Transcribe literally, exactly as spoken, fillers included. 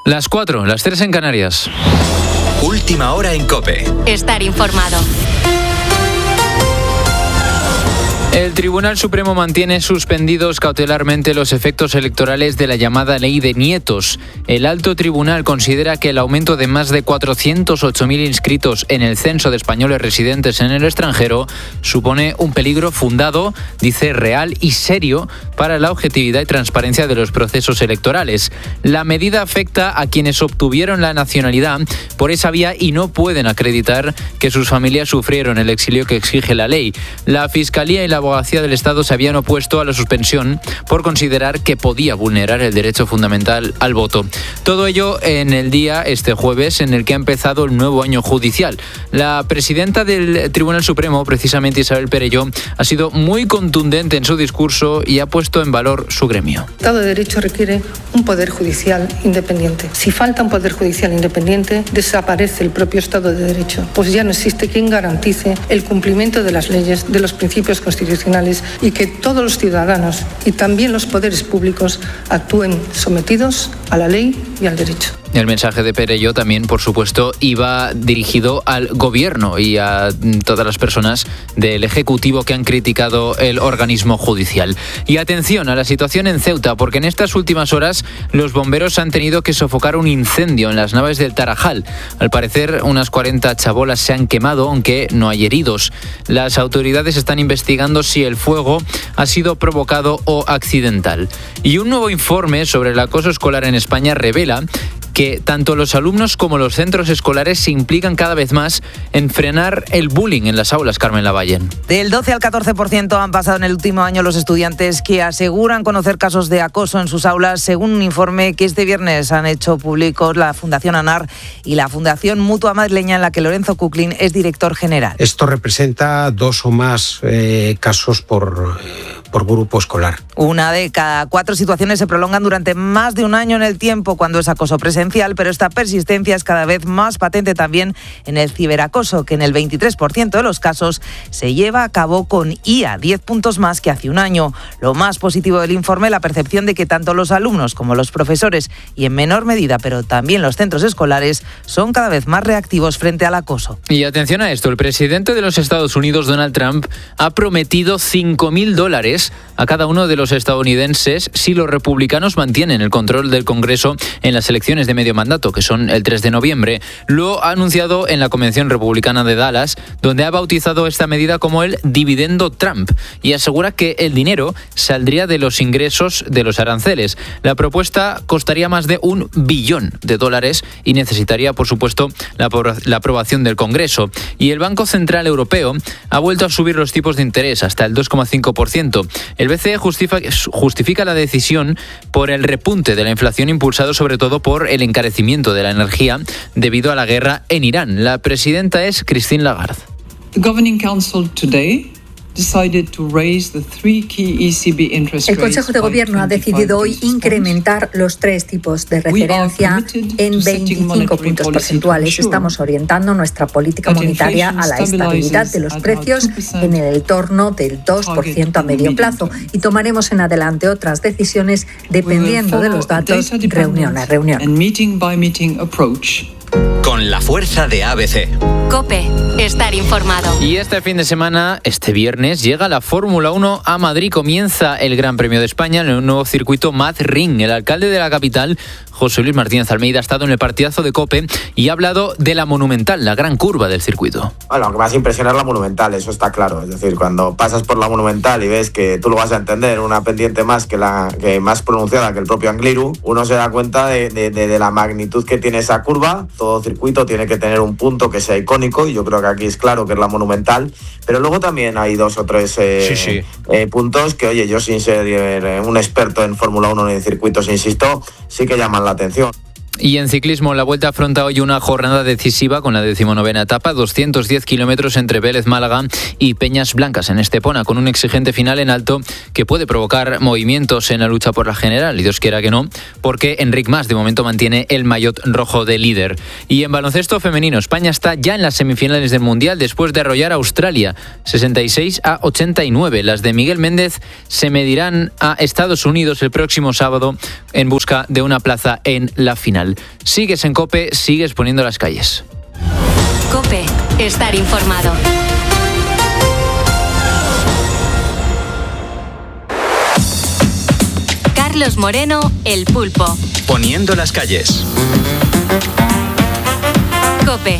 Las cuatro, las tres en Canarias. Última hora en COPE. Estar informado. El Tribunal Supremo mantiene suspendidos cautelarmente los efectos electorales de la llamada Ley de Nietos. El alto tribunal considera que el aumento de más de cuatrocientos ocho mil inscritos en el censo de españoles residentes en el extranjero supone un peligro fundado, dice, real y serio para la objetividad y transparencia de los procesos electorales. La medida afecta a quienes obtuvieron la nacionalidad por esa vía y no pueden acreditar que sus familias sufrieron el exilio que exige la ley. La Fiscalía y la Abogacía del Estado se habían opuesto a la suspensión por considerar que podía vulnerar el derecho fundamental al voto. Todo ello en el día, este jueves, en el que ha empezado el nuevo año judicial. La presidenta del Tribunal Supremo, precisamente Isabel Perelló, ha sido muy contundente en su discurso y ha puesto en valor su gremio. El Estado de Derecho requiere un poder judicial independiente. Si falta un poder judicial independiente, desaparece el propio Estado de Derecho, pues ya no existe quien garantice el cumplimiento de las leyes, de los principios constitucionales y que todos los ciudadanos y también los poderes públicos actúen sometidos a la ley y al derecho. El mensaje de Perelló también, por supuesto, iba dirigido al Gobierno y a todas las personas del Ejecutivo que han criticado el organismo judicial. Y atención a la situación en Ceuta, porque en estas últimas horas los bomberos han tenido que sofocar un incendio en las naves del Tarajal. Al parecer, unas cuarenta chabolas se han quemado, aunque no hay heridos. Las autoridades están investigando si el fuego ha sido provocado o accidental. Y un nuevo informe sobre el acoso escolar en España revela que tanto los alumnos como los centros escolares se implican cada vez más en frenar el bullying en las aulas, Carmen Lavallen. Del doce al catorce por ciento han pasado en el último año los estudiantes que aseguran conocer casos de acoso en sus aulas, según un informe que este viernes han hecho públicos la Fundación ANAR y la Fundación Mutua Madrileña, en la que Lorenzo Kuklin es director general. Esto representa dos o más eh, casos por... Eh, por grupo escolar. Una de cada cuatro situaciones se prolongan durante más de un año en el tiempo cuando es acoso presencial, pero esta persistencia es cada vez más patente también en el ciberacoso, que en el veintitrés por ciento de los casos se lleva a cabo con I A, diez puntos más que hace un año. Lo más positivo del informe, la percepción de que tanto los alumnos como los profesores y en menor medida, pero también los centros escolares, son cada vez más reactivos frente al acoso. Y atención a esto, el presidente de los Estados Unidos, Donald Trump, ha prometido cinco mil dólares a cada uno de los estadounidenses si los republicanos mantienen el control del Congreso en las elecciones de medio mandato, que son el tres de noviembre. Lo ha anunciado en la Convención Republicana de Dallas, donde ha bautizado esta medida como el dividendo Trump y asegura que el dinero saldría de los ingresos de los aranceles. La propuesta costaría más de un billón de dólares y necesitaría, por supuesto, la, la aprobación del Congreso. Y el Banco Central Europeo ha vuelto a subir los tipos de interés hasta el dos coma cinco por ciento. El B C E justifica, justifica la decisión por el repunte de la inflación impulsado sobre todo por el encarecimiento de la energía debido a la guerra en Irán. La presidenta es Christine Lagarde. The Governing Council today decided to raise the three key E C B interest rates. El Consejo de Gobierno ha decidido hoy incrementar los tres tipos de referencia en veinticinco puntos porcentuales. Estamos orientando nuestra política monetaria a la estabilidad de los precios en el entorno del dos por ciento a medio plazo y tomaremos en adelante otras decisiones dependiendo de los datos, reunión a reunión. Con la fuerza de A B C. COPE, estar informado. Y este fin de semana, este viernes, llega la Fórmula uno a Madrid. Comienza el Gran Premio de España en el nuevo circuito Madrid. El alcalde de la capital, José Luis Martínez Almeida, ha estado en el partidazo de COPE y ha hablado de la Monumental, la gran curva del circuito. Bueno, lo que más impresiona es la Monumental, eso está claro. Es decir, cuando pasas por la Monumental y ves que tú lo vas a entender, una pendiente más que la que más pronunciada que el propio Angliru, uno se da cuenta de, de, de, de la magnitud que tiene esa curva. Todo circuito tiene que tener un punto que sea icónico y yo creo que aquí es claro que es la Monumental, pero luego también hay dos o tres eh, sí, sí. Eh, puntos que, oye, yo sin ser eh, un experto en Fórmula uno ni en circuitos, insisto, sí que llaman la atención. Y en ciclismo, la Vuelta afronta hoy una jornada decisiva con la decimonovena etapa, doscientos diez kilómetros entre Vélez Málaga y Peñas Blancas en Estepona, con un exigente final en alto que puede provocar movimientos en la lucha por la general, y Dios quiera que no, porque Enric Mas de momento mantiene el maillot rojo de líder. Y en baloncesto femenino, España está ya en las semifinales del Mundial después de arrollar a Australia, sesenta y seis a ochenta y nueve. Las de Miguel Méndez se medirán a Estados Unidos el próximo sábado en busca de una plaza en la final. final. Sigues en COPE, sigues poniendo las calles. COPE, estar informado. Carlos Moreno, El Pulpo. Poniendo las calles. COPE,